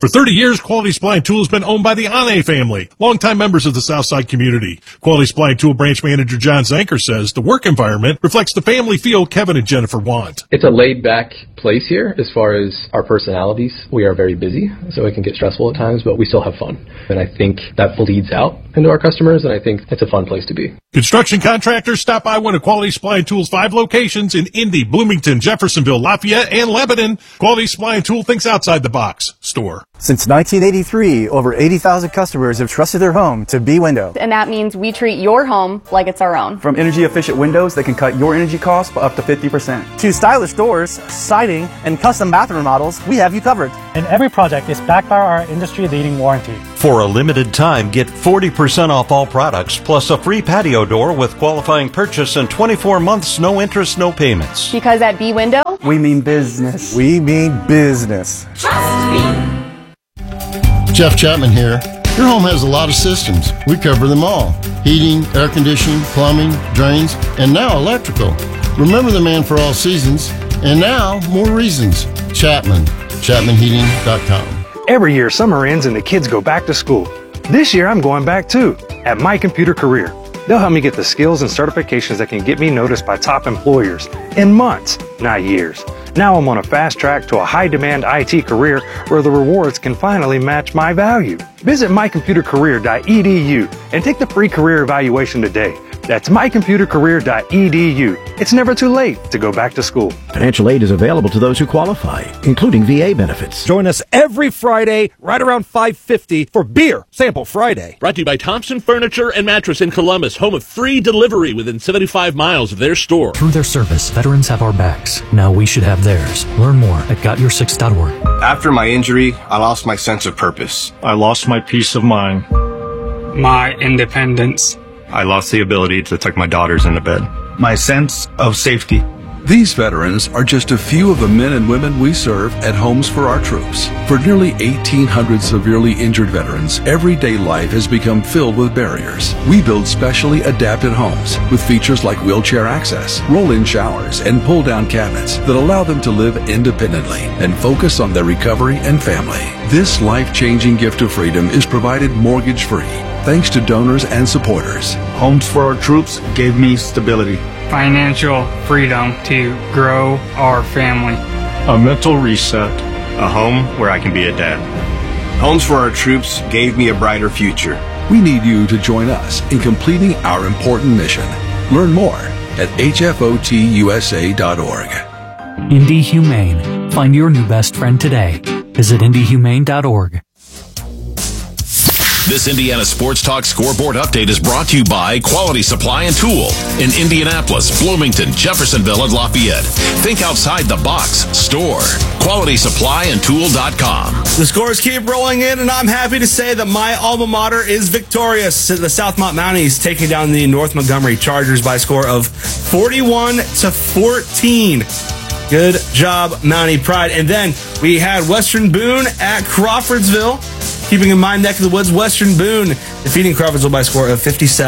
For 30 years, Quality Supply and Tool has been owned by the Ane family, longtime members of the Southside community. Quality Supply and Tool branch manager John Zanker says the work environment reflects the family feel Kevin and Jennifer want. It's a laid-back place here as far as our personalities. We are very busy, so it can get stressful at times, but we still have fun. And I think that bleeds out into our customers, and I think it's a fun place to be. Construction contractors stop by one of Quality Supply and Tool's 5 locations in Indy, Bloomington, Jeffersonville, Lafayette, and Lebanon. Quality Supply and Tool thinks outside the box. Store. Since 1983, over 80,000 customers have trusted their home to B-Window. And that means we treat your home like it's our own. From energy-efficient windows that can cut your energy costs by up to 50%. To stylish doors, siding, and custom bathroom models, we have you covered. And every project is backed by our industry-leading warranty. For a limited time, get 40% off all products, plus a free patio door with qualifying purchase and 24 months, no interest, no payments. Because at B-Window, we mean business. We mean business. Trust me. Jeff Chapman here. Your home has a lot of systems. We cover them all. Heating, air conditioning, plumbing, drains, and now electrical. Remember the man for all seasons, and now more reasons. Chapman. ChapmanHeating.com. Every year, summer ends and the kids go back to school. This year, I'm going back too, at My Computer Career. They'll help me get the skills and certifications that can get me noticed by top employers in months, not years. Now I'm on a fast track to a high-demand IT career where the rewards can finally match my value. Visit mycomputercareer.edu and take the free career evaluation today. That's mycomputercareer.edu. It's never too late to go back to school. Financial aid is available to those who qualify, including VA benefits. Join us every Friday, right around 5:50 for Beer Sample Friday. Brought to you by Thompson Furniture and Mattress in Columbus, home of free delivery within 75 miles of their store. Through their service, veterans have our backs. Now we should have theirs. Learn more at gotyoursix.org. After my injury, I lost my sense of purpose. I lost my peace of mind. My independence. I lost the ability to tuck my daughters into bed. My sense of safety. These veterans are just a few of the men and women we serve at Homes for Our Troops. For nearly 1,800 severely injured veterans, everyday life has become filled with barriers. We build specially adapted homes with features like wheelchair access, roll-in showers, and pull-down cabinets that allow them to live independently and focus on their recovery and family. This life-changing gift of freedom is provided mortgage-free, thanks to donors and supporters. Homes for Our Troops gave me stability. Financial freedom to grow our family. A mental reset. A home where I can be a dad. Homes for Our Troops gave me a brighter future. We need you to join us in completing our important mission. Learn more at hfotusa.org. Indy Humane. Find your new best friend today. Visit indyhumane.org. This Indiana Sports Talk Scoreboard Update is brought to you by Quality Supply and Tool in Indianapolis, Bloomington, Jeffersonville, and Lafayette. Think outside the box. Store. QualitySupplyandTool.com. The scores keep rolling in, and I'm happy to say that my alma mater is victorious. The Southmont Mounties taking down the North Montgomery Chargers by a score of 41-14. Good job, Mountie Pride. And then we had Western Boone at Crawfordsville. Keeping in mind, neck of the woods, Western Boone defeating Crawfordsville by a score of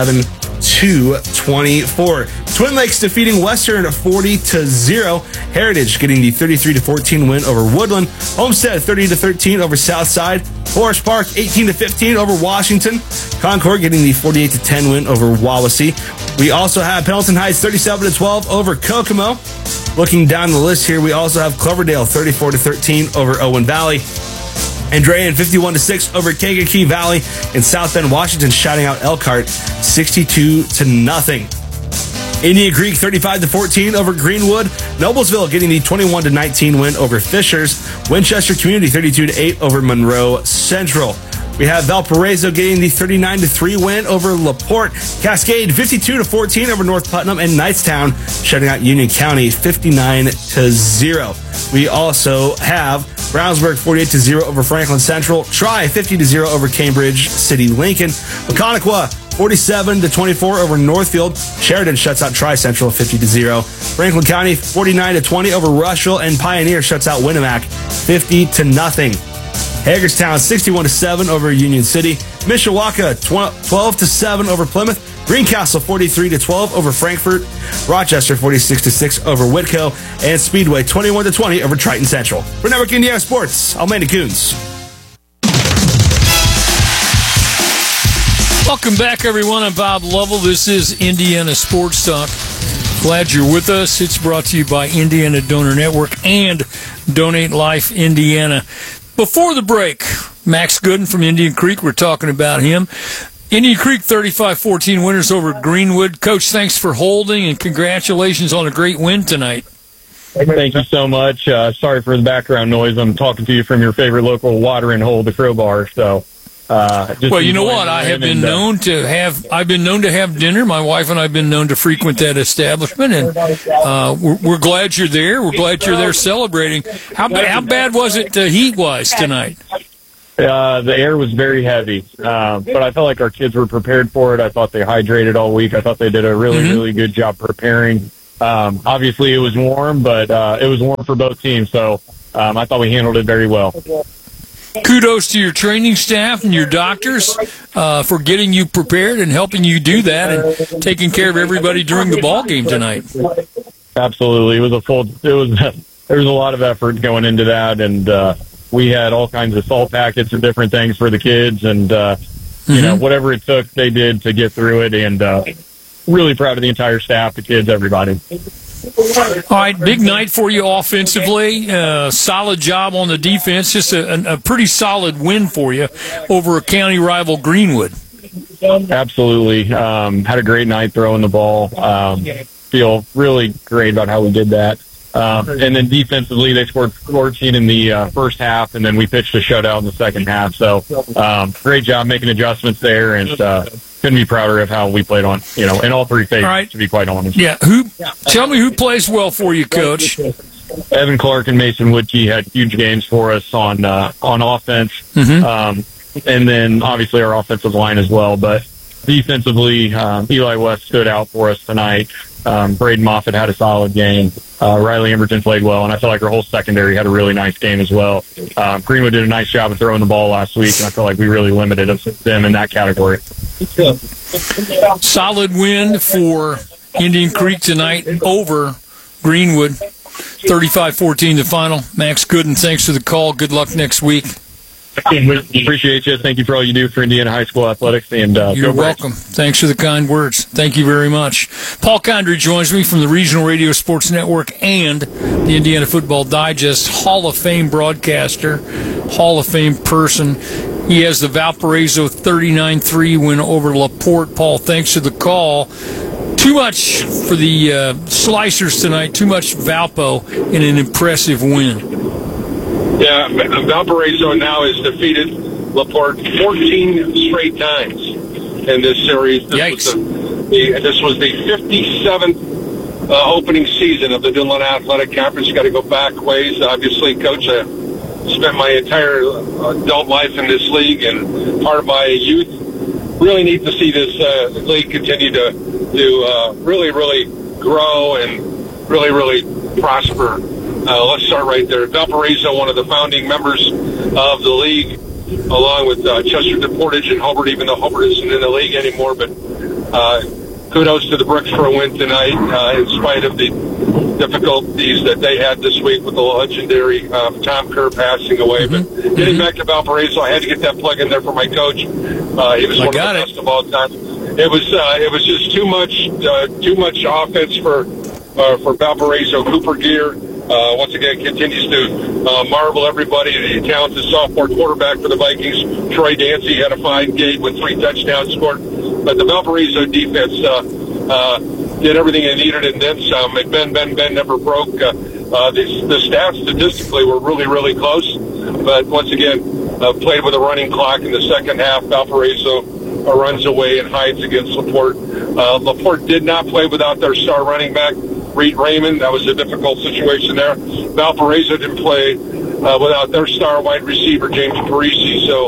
57-24. Twin Lakes defeating Western 40-0. Heritage getting the 33-14 win over Woodland. Homestead 30-13 over Southside. Forest Park 18-15 over Washington. Concord getting the 48-10 win over Wawasee. We also have Pendleton Heights 37-12 over Kokomo. Looking down the list here, we also have Cloverdale 34-13 over Owen Valley. Andrean 51-6 over Kankakee Valley, and South Bend, Washington shouting out Elkhart 62-0. Indian Creek 35-14 over Greenwood. Noblesville getting the 21-19 win over Fishers. Winchester Community 32-8 over Monroe Central. We have Valparaiso getting the 39-3 win over LaPorte. Cascade 52-14 over North Putnam, and Knightstown shutting out Union County 59-0. We also have Brownsburg 48-0 over Franklin Central. Tri 50-0 over Cambridge City Lincoln. Waconaquah 47-24 over Northfield. Sheridan shuts out Tri Central 50-0. Franklin County 49-20 over Rushville, and Pioneer shuts out Winnemac 50-0. Hagerstown 61-7 over Union City. Mishawaka 12-7 over Plymouth. Greencastle 43-12 over Frankfort. Rochester 46-6 over Whitco, and Speedway 21-20 over Triton Central. For Network Indiana Sports, I'm Mandy Coons. Welcome back, everyone. I'm Bob Lovell. This is Indiana Sports Talk. Glad you're with us. It's brought to you by Indiana Donor Network and Donate Life Indiana. Before the break, Max Gooden from Indian Creek, we're talking about him. Indian Creek 35-14 winners over Greenwood. Coach, thanks for holding, and congratulations on a great win tonight. Thank you so much. Sorry for the background noise. I'm talking to you from your favorite local watering hole, the Crowbar. So, well, you know what? I've been known to have dinner. My wife and I have been known to frequent that establishment, and we're glad you're there. We're glad you're there celebrating. How bad was it heat-wise tonight? The air was very heavy, but I felt like our kids were prepared for it. I thought they hydrated all week. I thought they did a really good job preparing. Obviously, it was warm, but it was warm for both teams, so I thought we handled it very well. Kudos to your training staff and your doctors for getting you prepared and helping you do that and taking care of everybody during the ball game tonight. Absolutely, there was a lot of effort going into that, and we had all kinds of salt packets and different things for the kids, and you know, whatever it took, they did to get through it. And really proud of the entire staff, the kids, everybody. All right, big night for you offensively. Solid job on the defense. Just a pretty solid win for you over a county rival, Greenwood. Absolutely. Had a great night throwing the ball. Feel really great about how we did that. And then defensively, they scored 14 in the first half, and then we pitched a shutout in the second half. So great job making adjustments there, and couldn't be prouder of how we played on, in all three phases, to be quite honest. Yeah. Tell me who plays well for you, Coach? Evan Clark and Mason Woodkey had huge games for us on offense. And then obviously our offensive line as well. But defensively, Eli West stood out for us tonight. Braden Moffitt had a solid game. Riley Emberton played well, and I feel like our whole secondary had a really nice game as well. Greenwood did a nice job of throwing the ball last week, and I feel like we really limited them in that category. Solid win for Indian Creek tonight over Greenwood. 35-14 the final. Max Gooden, thanks for the call. Good luck next week. Appreciate you. Thank you for all you do for Indiana High School athletics. And you're welcome. Thanks for the kind words. Thank you very much. Paul Condry joins me from the Regional Radio Sports Network and the Indiana Football Digest. Hall of Fame broadcaster, Hall of Fame person. He has the Valparaiso 39-3 win over LaPorte. Paul, thanks for the call. Too much for the Slicers tonight. Too much Valpo in an impressive win. Yeah, Valparaiso now has defeated LaPorte 14 straight times in this series. This was the 57th opening season of the Dunlin Athletic Conference. You got to go back ways. Obviously, Coach, I spent my entire adult life in this league and part of my youth. Really neat to see this league continue to really, really grow and really, really prosper. Let's start right there. Valparaiso, one of the founding members of the league, along with Chesterton Portage and Hobart, even though Hobart isn't in the league anymore. But kudos to the Brooks for a win tonight, in spite of the difficulties that they had this week with the legendary Tom Kerr passing away. But getting back to Valparaiso, I had to get that plug in there for my coach. He was one of the best of all time. It was just too much offense for Valparaiso. Cooper Gear once again continues to marvel everybody. The talented sophomore quarterback for the Vikings, Troy Dancy, had a fine game with 3 touchdowns scored. But the Valparaiso defense did everything they needed and then some. And Ben never broke. The stats statistically were really, really close. But once again, played with a running clock in the second half. Valparaiso runs away and hides against LaPorte. LaPorte did not play without their star running back, Reed Raymond. That was a difficult situation there. Valparaiso didn't play without their star wide receiver, James Parisi. So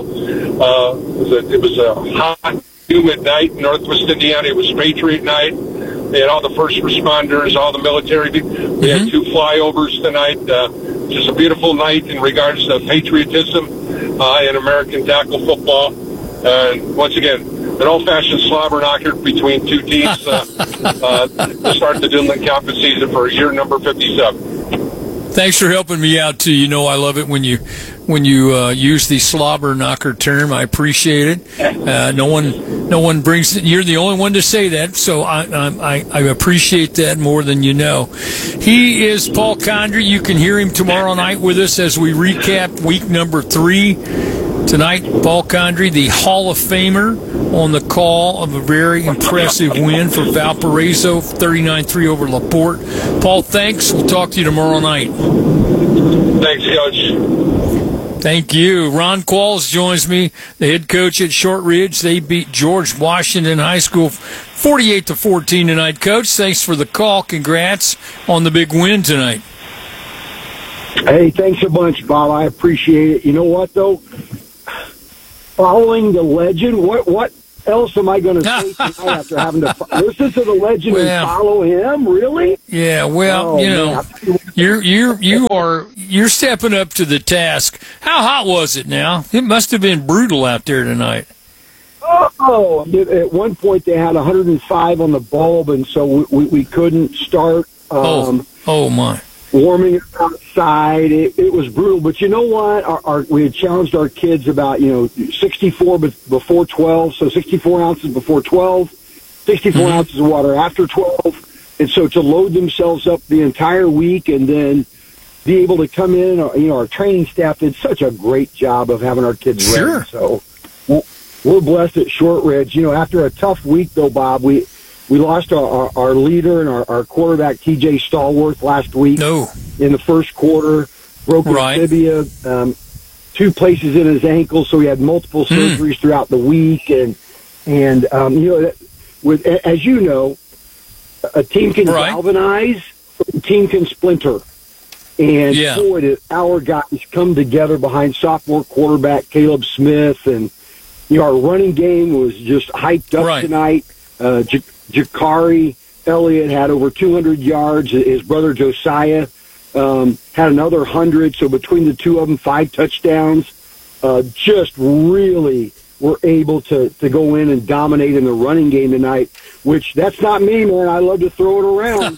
it was a hot, humid night in Northwest Indiana. It was Patriot night. They had all the first responders, all the military. We had 2 flyovers tonight. Just a beautiful night in regards to patriotism and American tackle football. And once again, an old-fashioned slobber knocker between 2 teams to start the Dunlin Conference season for year number 57. Thanks for helping me out too. You know I love it when you use the slobber knocker term. I appreciate it. No one brings it. You're the only one to say that, so I appreciate that more than you know. He is Paul Condry. You can hear him tomorrow night with us as we recap week number 3. Tonight, Paul Condry, the Hall of Famer, on the call of a very impressive win for Valparaiso, 39-3 over LaPorte. Paul, thanks. We'll talk to you tomorrow night. Thanks, Coach. Thank you. Ron Qualls joins me, the head coach at Shortridge. They beat George Washington High School 48-14 tonight. Coach, thanks for the call. Congrats on the big win tonight. Hey, thanks a bunch, Bob. I appreciate it. You know what, though? Following the legend, what else am I going to say tonight after having to listen to the legend and follow him? Really? Yeah. Well, you're stepping up to the task. How hot was it? Now it must have been brutal out there tonight. Oh, at one point they had 105 on the bulb, and so we couldn't start. Oh my. Warming outside, it was brutal. But you know what? We had challenged our kids about 64 before 12, so 64 ounces before 12, 64 ounces of water after 12, and so to load themselves up the entire week and then be able to come in. Our training staff did such a great job of having our kids ready. So we're blessed at Shortridge. After a tough week, though, Bob, we lost our leader and our quarterback, T.J. Stallworth, last week in the first quarter. Broken tibia, 2 places in his ankle, so he had multiple surgeries throughout the week. And as you know, a team can galvanize, a team can splinter. And boy, did our guys come together behind sophomore quarterback Caleb Smith. And our running game was just hyped up tonight. Jakari Elliott had over 200 yards. His brother Josiah had another 100. So between the two of them, 5 touchdowns. Just really were able to go in and dominate in the running game tonight, which that's not me, man. I love to throw it around.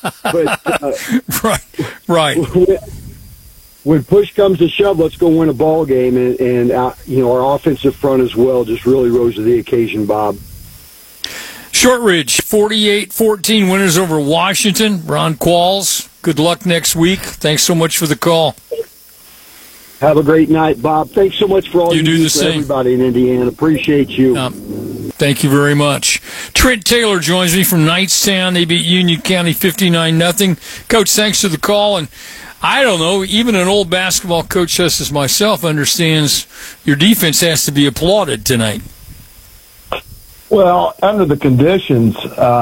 But right. When push comes to shove, let's go win a ball game. And our offensive front as well just really rose to the occasion, Bob. Shortridge, 48-14 winners over Washington. Ron Qualls, good luck next week. Thanks so much for the call. Have a great night, Bob. Thanks so much for all you do for everybody in Indiana. Appreciate you. Thank you very much. Trent Taylor joins me from Knightstown. They beat Union County 59-0. Coach, thanks for the call. And I don't know, even an old basketball coach such as myself understands your defense has to be applauded tonight. Well, under the conditions,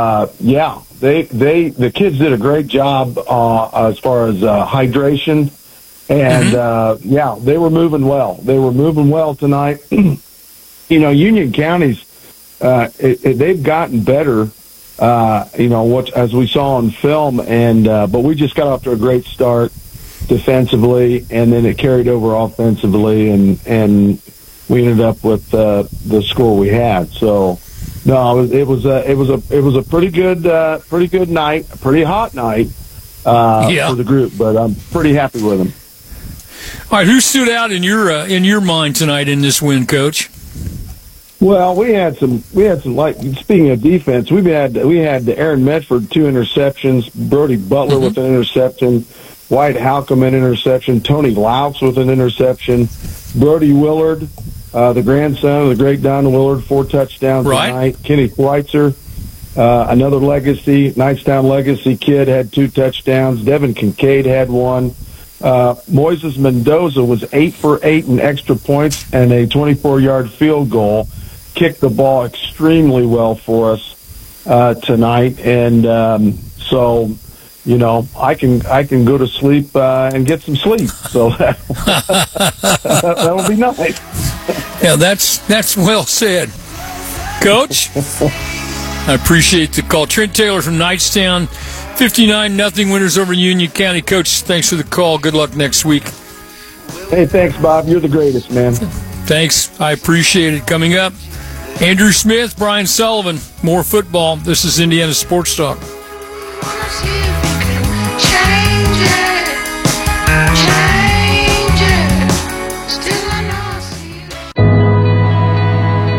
the kids did a great job as far as hydration, and they were moving well. They were moving well tonight. Union County's they've gotten better. As we saw on film, but we just got off to a great start defensively, and then it carried over offensively, and we ended up with the score we had. So. No, it was a pretty good night, a pretty hot night for the group, but I'm pretty happy with them. All right, who stood out in your mind tonight in this win, Coach? Well, we had some like speaking of defense, we had Aaron Medford 2 interceptions, Brody Butler with an interception, Wyatt Halcomb an interception, Tony Louts with an interception, Brody Willard. The grandson of the great Don Willard, 4 touchdowns tonight. Kenny Schweitzer, another Knightstown legacy kid, had 2 touchdowns. Devin Kincaid had 1. Moises Mendoza was 8 for 8 in extra points and a 24-yard field goal. Kicked the ball extremely well for us tonight, and so. I can go to sleep and get some sleep. So that'll be nice. Yeah, that's well said, Coach. I appreciate the call. Trent Taylor from Knightstown, 59-0 winners over Union County. Coach, thanks for the call. Good luck next week. Hey, thanks, Bob. You're the greatest, man. Thanks. I appreciate it. Coming up, Andrew Smith, Brian Sullivan, more football. This is Indiana Sports Talk.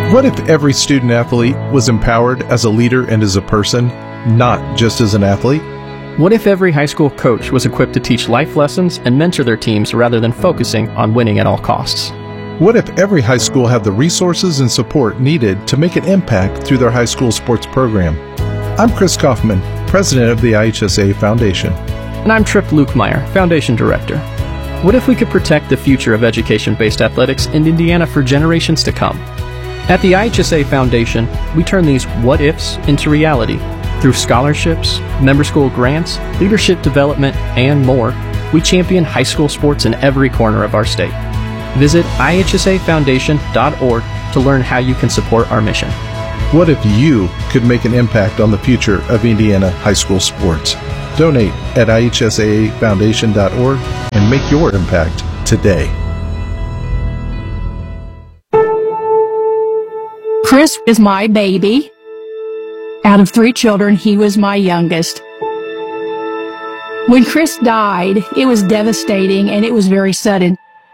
What if every student athlete was empowered as a leader and as a person, not just as an athlete? What if every high school coach was equipped to teach life lessons and mentor their teams rather than focusing on winning at all costs? What if every high school had the resources and support needed to make an impact through their high school sports program? I'm Chris Kaufman, president of the IHSA Foundation. And I'm Tripp Lukemire, foundation director. What if we could protect the future of education-based athletics in Indiana for generations to come? At the IHSA Foundation, we turn these what-ifs into reality. Through scholarships, member school grants, leadership development, and more, we champion high school sports in every corner of our state. Visit ihsafoundation.org to learn how you can support our mission. What if you could make an impact on the future of Indiana high school sports? Donate at ihsafoundation.org and make your impact today. Chris is my baby. Out of 3 children, he was my youngest. When Chris died, it was devastating and it was very sudden.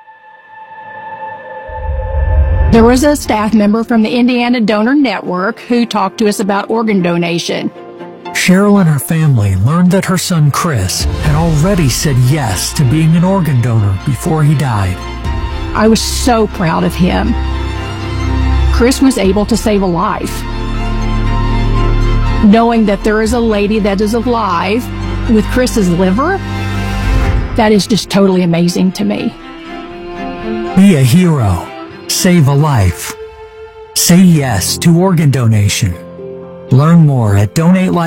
There was a staff member from the Indiana Donor Network who talked to us about organ donation. Cheryl and her family learned that her son Chris had already said yes to being an organ donor before he died. I was so proud of him. Chris was able to save a life. Knowing that there is a lady that is alive with Chris's liver, that is just totally amazing to me. Be a hero. Save a life. Say yes to organ donation. Learn more at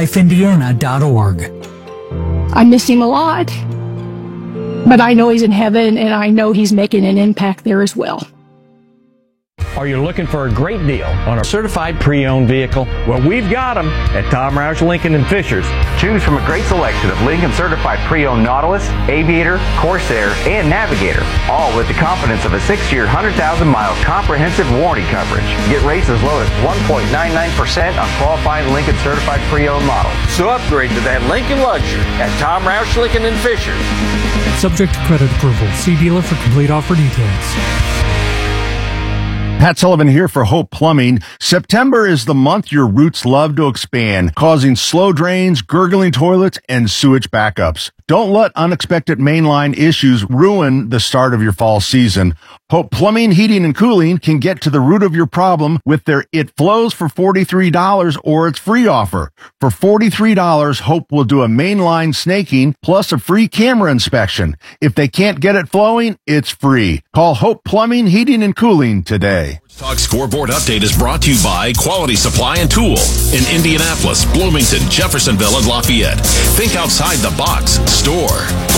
donatelifeindiana.org. I miss him a lot, but I know he's in heaven and I know he's making an impact there as well. Are you looking for a great deal on a certified pre-owned vehicle? Well, we've got them at Tom Roush Lincoln and Fishers. Choose from a great selection of Lincoln certified pre-owned Nautilus, Aviator, Corsair, and Navigator, all with the confidence of a 6-year, 100,000-mile comprehensive warranty coverage. Get rates as low as 1.99% on qualifying Lincoln certified pre-owned models. So upgrade to that Lincoln luxury at Tom Roush Lincoln and Fishers. Subject to credit approval. See dealer for complete offer details. Pat Sullivan here for Hope Plumbing. September is the month your roots love to expand, causing slow drains, gurgling toilets, and sewage backups. Don't let unexpected mainline issues ruin the start of your fall season. Hope Plumbing, Heating, and Cooling can get to the root of your problem with their It Flows for $43 or its free offer. For $43, Hope will do a mainline snaking plus a free camera inspection. If they can't get it flowing, it's free. Call Hope Plumbing, Heating, and Cooling today. Talk Scoreboard Update is brought to you by Quality Supply and Tool in Indianapolis, Bloomington, Jeffersonville, and Lafayette. Think outside the box. Store.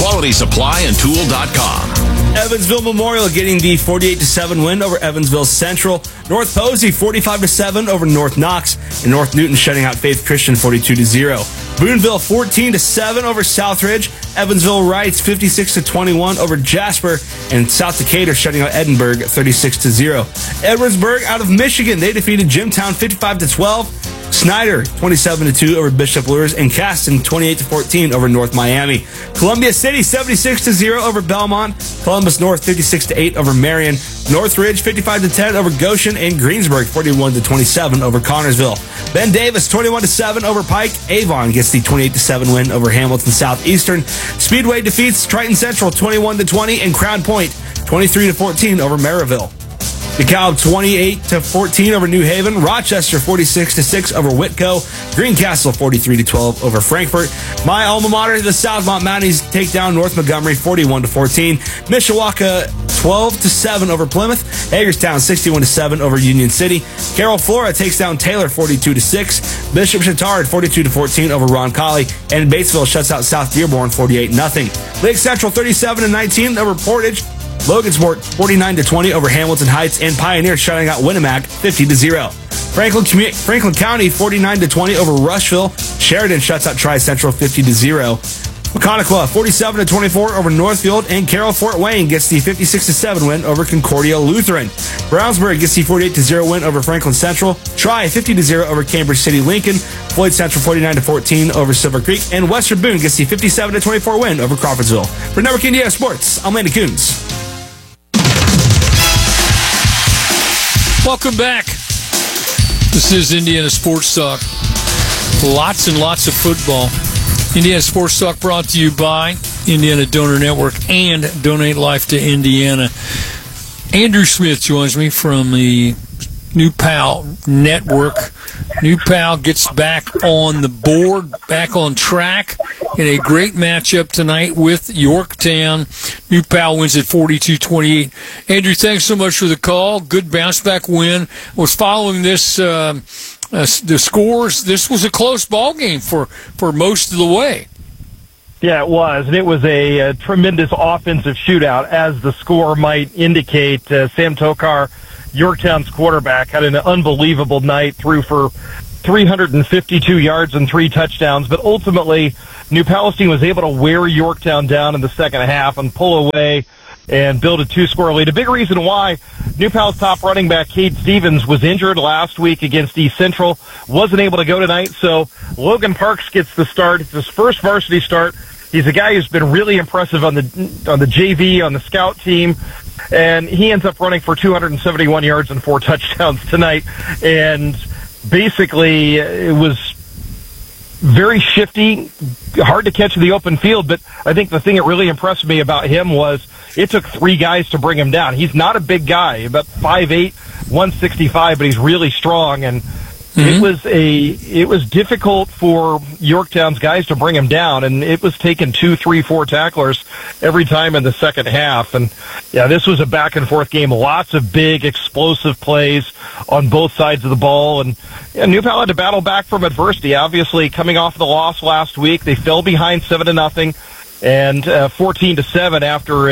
QualitySupplyandTool.com. Evansville Memorial getting the 48-7 win over Evansville Central. North Posey 45-7 over North Knox, and North Newton shutting out Faith Christian 42-0. Boonville 14-7 over Southridge. Evansville Wrights 56-21 over Jasper, and South Decatur shutting out Edinburgh 36-0. Edwardsburg out of Michigan, they defeated Jimtown 55-12. Snyder 27-2 over Bishop Luers, and Caston 28-14 over North Miami. Columbia City 76-0 over Belmont. Columbus North 56-8 over Marion. Northridge 55-10 over Goshen, and Greensburg 41-27 over Connorsville. Ben Davis 21-7 over Pike. Avon gets the 28-7 win over Hamilton Southeastern. Speedway defeats Triton Central 21-20, and Crown Point 23-14 over Maryville. DeKalb 28-14 over New Haven. Rochester 46-6 over Whitco. Greencastle 43-12 over Frankfort. My alma mater, the Southmont Mounties, take down North Montgomery 41-14. Mishawaka 12-7 over Plymouth. Hagerstown 61-7 over Union City. Carroll Flora takes down Taylor 42-6. Bishop Chatard 42-14 over Roncalli, and Batesville shuts out South Dearborn 48-0. Lake Central 37-19 over Portage. Logansport 49-20 over Hamilton Heights, and Pioneer shutting out Winnemac 50-0. Franklin County 49-20 over Rushville. Sheridan shuts out Tri-Central 50-0. McConaughey 47-24 over Northfield, and Carroll Fort Wayne gets the 56-7 win over Concordia Lutheran. Brownsburg gets the 48-0 win over Franklin Central. Tri 50-0 over Cambridge City Lincoln. Floyd Central 49-14 over Silver Creek, and Western Boone gets the 57-24 win over Crawfordsville. For Network Indiana Sports, I'm Landon Coons. Welcome back. This is Indiana Sports Talk. Lots and lots of football. Indiana Sports Talk brought to you by Indiana Donor Network and Donate Life to Indiana. Andrew Smith joins me from the New Pal Network. New Pal gets back on the board, back on track in a great matchup tonight with Yorktown. New Pal wins at 42-28. Andrew, thanks so much for the call. Good bounce-back win. Was following this, the scores. This was a close ball game for most of the way. Yeah, it was, and it was a tremendous offensive shootout, as the score might indicate. Sam Tokar, Yorktown's quarterback, had an unbelievable night, threw for 352 yards and 3 touchdowns, but ultimately New Palestine was able to wear Yorktown down in the second half and pull away and build a 2-score lead. A big reason why New Pal's top running back, Cade Stevens, was injured last week against East Central, wasn't able to go tonight, so Logan Parks gets the start. It's his first varsity start. He's a guy who's been really impressive on the JV, on the scout team, and he ends up running for 271 yards and 4 touchdowns tonight. And basically, it was very shifty, hard to catch in the open field, but I think the thing that really impressed me about him was it took 3 guys to bring him down. He's not a big guy, about 5'8", 165, but he's really strong, and it was difficult for Yorktown's guys to bring him down, and it was taking 2, 3, 4 tacklers every time in the second half. And yeah, this was a back and forth game. Lots of big explosive plays on both sides of the ball, and New Pal had to battle back from adversity. Obviously, coming off the loss last week, they fell behind 7-0. And 14-7 after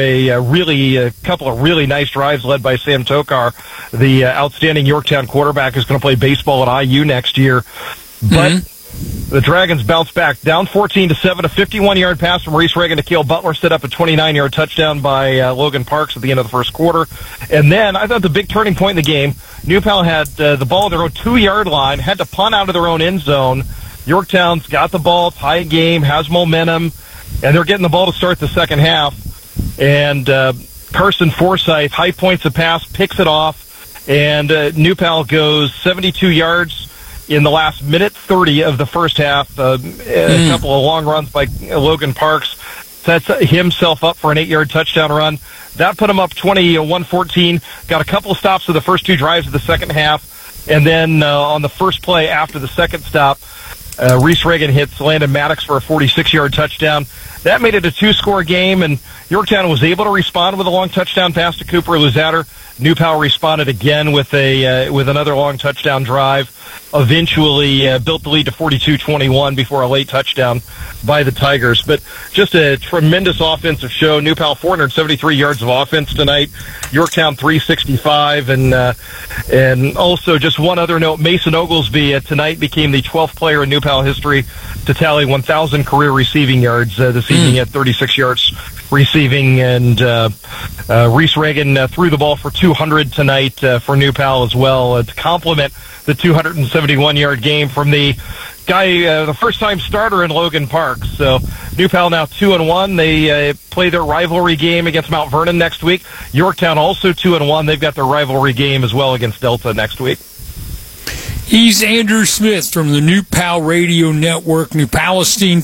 a couple of really nice drives led by Sam Tokar, the outstanding Yorktown quarterback, who's going to play baseball at IU next year. But the Dragons bounced back, down 14-7. A 51-yard pass from Reese Reagan to Keel Butler, set up a 29-yard touchdown by Logan Parks at the end of the first quarter. And then I thought the big turning point in the game, New Pal had the ball at their own 2-yard line, had to punt out of their own end zone. Yorktown's got the ball, tie game, has momentum, and they're getting the ball to start the second half. And Carson Forsyth, high points a pass, picks it off, and New Pal goes 72 yards in the last minute 30 of the first half. A couple of long runs by Logan Parks sets himself up for an 8-yard touchdown run. That put him up 21-14. Got a couple of stops for the first 2 drives of the second half. And then on the first play after the second stop, Reese Reagan hits Landon Maddox for a 46-yard touchdown. That made it a 2-score game, and Yorktown was able to respond with a long touchdown pass to Cooper Luzader. New Pal responded again with another long touchdown drive. Eventually built the lead to 42-21 before a late touchdown by the Tigers. But just a tremendous offensive show. New Pal 473 yards of offense tonight. Yorktown 365, and also just one other note: Mason Oglesby tonight became the 12th player in New Pal history to tally 1,000 career receiving yards this evening at 36 yards receiving. And Reese Reagan threw the ball for 200 tonight for New Pal as well, to complement the 271-yard game from the guy, the first-time starter in Logan Parks. So New Pal now 2-1. They play their rivalry game against Mount Vernon next week. Yorktown also 2-1. They've got their rivalry game as well against Delta next week. He's Andrew Smith from the New Pal Radio Network. New Palestine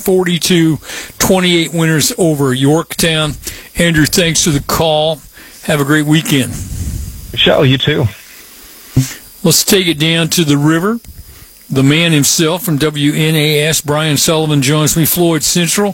42-28 winners over Yorktown. Andrew, thanks for the call. Have a great weekend. Michelle, you too. Let's take it down to the river. The man himself from WNAS, Brian Sullivan, joins me. Floyd Central,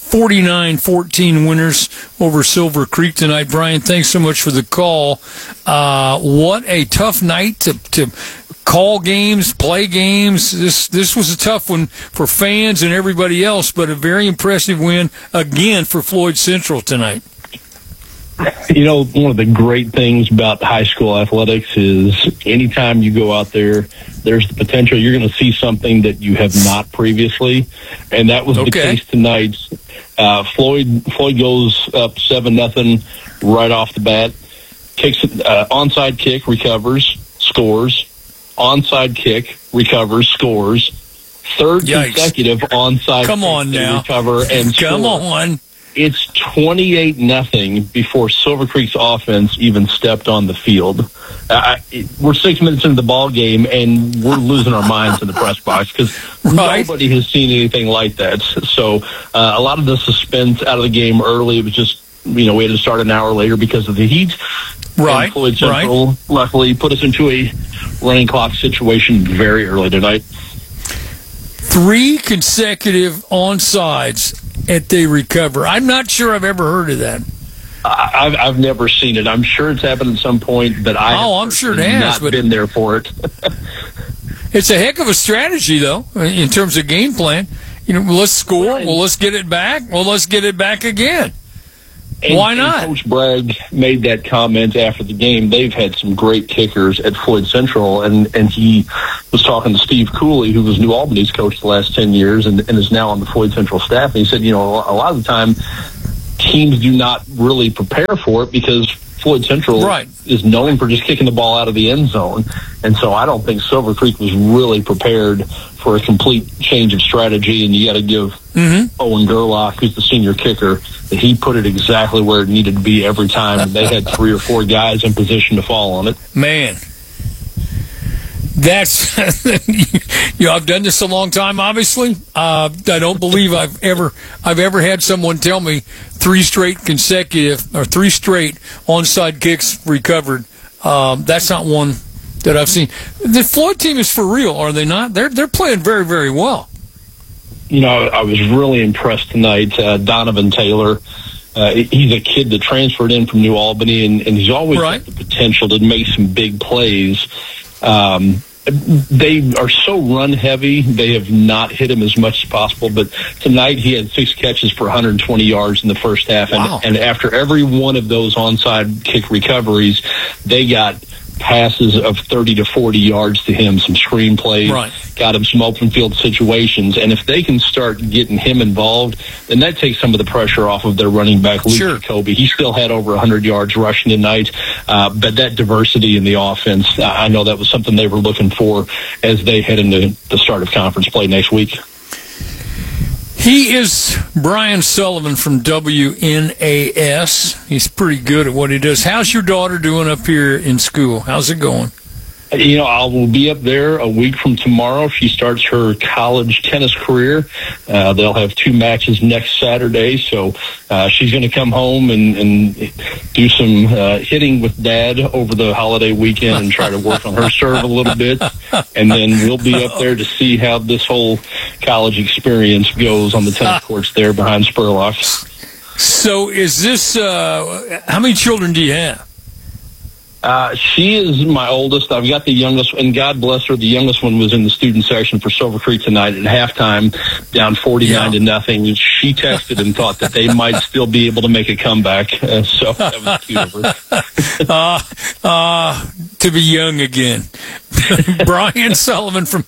49-14 winners over Silver Creek tonight. Brian, thanks so much for the call. What a tough night to call games, play games. This was a tough one for fans and everybody else, but a very impressive win again for Floyd Central tonight. You know, one of the great things about high school athletics is anytime you go out there, there's the potential you're going to see something that you have not previously, and that was the case tonight. Floyd goes up 7-0 right off the bat, kicks onside kick, recovers, scores, onside kick, recovers, scores, third consecutive onside kick to recover and score. Come on. It's 28-0 before Silver Creek's offense even stepped on the field. We're 6 minutes into the ball game, and we're losing our minds in the press box because nobody has seen anything like that. So a lot of the suspense out of the game early, it was just, we had to start an hour later because of the heat. Right. And Floyd Central, luckily, put us into a running clock situation very early tonight. 3 consecutive onside at they recover. I'm not sure I've ever heard of that. I've never seen it. I'm sure it's happened at some point, but I'm sure it has, not been there for it. It's a heck of a strategy, though, in terms of game plan. Let's score. Well, let's get it back. Well, let's get it back again. Why not? And Coach Bragg made that comment after the game. They've had some great kickers at Floyd Central, and he was talking to Steve Cooley, who was New Albany's coach the last 10 years and is now on the Floyd Central staff. And he said, a lot of the time teams do not really prepare for it because Floyd Central is known for just kicking the ball out of the end zone. And so I don't think Silver Creek was really prepared for a complete change of strategy. And you got to give Owen Gerlach, who's the senior kicker, that he put it exactly where it needed to be every time. And they had 3 or 4 guys in position to fall on it. Man. That's I've done this a long time. Obviously, I don't believe I've ever had someone tell me 3 straight onside kicks recovered. That's not one that I've seen. The Floyd team is for real, are they not? They're playing very, very well. I was really impressed tonight. Donovan Taylor. He's a kid that transferred in from New Albany, and he's always got the potential to make some big plays. They are so run heavy, they have not hit him as much as possible. But tonight he had 6 catches for 120 yards in the first half. And after every one of those onside kick recoveries, they got passes of 30 to 40 yards to him, some screen plays, got him some open field situations. And if they can start getting him involved, then that takes some of the pressure off of their running back, Luke Jacoby. He still had over 100 yards rushing tonight. But that diversity in the offense, I know that was something they were looking for as they head into the start of conference play next week. He is Brian Sullivan from WNAS. He's pretty good at what he does. How's your daughter doing up here in school? How's it going? I will be up there a week from tomorrow. She starts her college tennis career. They'll have 2 matches next Saturday, so she's going to come home and do some hitting with Dad over the holiday weekend and try to work on her serve a little bit. And then we'll be up there to see how this whole college experience goes on the tennis courts there behind Spurlock. So is this, how many children do you have? She is my oldest. I've got the youngest, and God bless her, the youngest one was in the student section for Silver Creek tonight at halftime, down 49-0. She texted and thought that they might still be able to make a comeback. So that was cute of her. To be young again. Brian Sullivan from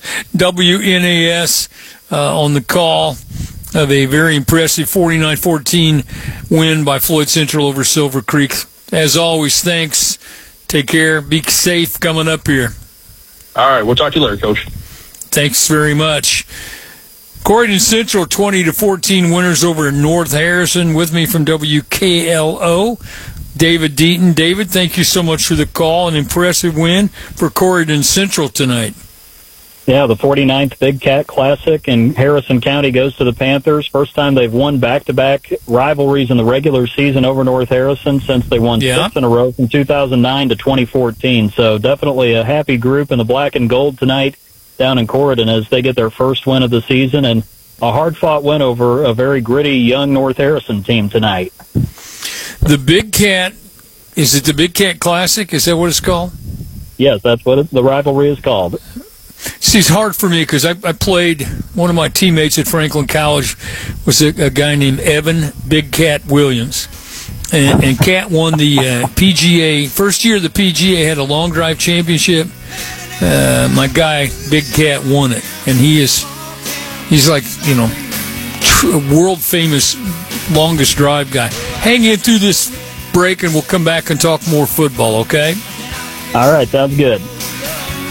WNAS on the call of a very impressive 49-14 win by Floyd Central over Silver Creek. As always, thanks. Take care. Be safe coming up here. All right. We'll talk to you later, Coach. Thanks very much. Corydon Central 20-14 winners over North Harrison. With me from WKLO, David Deaton. David, thank you so much for the call. An impressive win for Corydon Central tonight. Yeah, the 49th Big Cat Classic in Harrison County goes to the Panthers. First time they've won back-to-back rivalries in the regular season over North Harrison since they won 6 in a row from 2009 to 2014. So definitely a happy group in the black and gold tonight down in Corydon as they get their first win of the season, and a hard-fought win over a very gritty young North Harrison team tonight. The Big Cat, is it the Big Cat Classic? Is that what it's called? Yes, that's what the rivalry is called. See, it's hard for me because I played, one of my teammates at Franklin College was a guy named Evan Big Cat Williams. And Cat won the PGA. First year the PGA had a long drive championship. My guy, Big Cat, won it. And he's like, world famous longest drive guy. Hang in through this break and we'll come back and talk more football, okay? All right, sounds good.